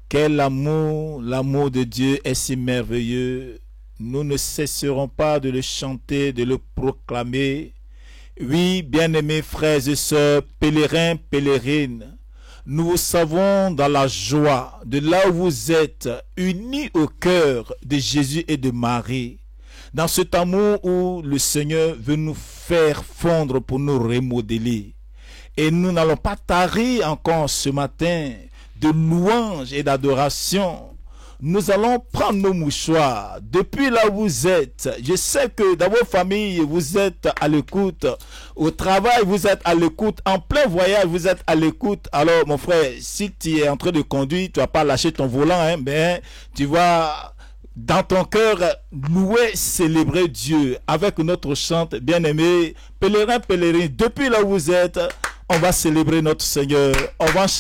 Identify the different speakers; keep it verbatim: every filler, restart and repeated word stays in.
Speaker 1: Quel amour, l'amour de Dieu est si merveilleux. Nous ne cesserons pas de le chanter, de le proclamer. Oui, bien-aimés frères et sœurs, pèlerins, pèlerines, nous savons dans la joie de là où vous êtes, unis au cœur de Jésus et de Marie, dans cet amour où le Seigneur veut nous faire fondre pour nous remodeler. Et nous n'allons pas tarir encore ce matin de louanges et d'adoration. Nous allons prendre nos mouchoirs depuis là où vous êtes. Je sais que dans vos familles, vous êtes à l'écoute. Au travail, vous êtes à l'écoute. En plein voyage, vous êtes à l'écoute. Alors, mon frère, si tu es en train de conduire, tu vas pas lâcher ton volant, hein, mais tu vas dans ton cœur louer, célébrer Dieu avec notre chante. Bien-aimé, pèlerin, pèlerin, depuis là où vous êtes, on va célébrer notre Seigneur. On va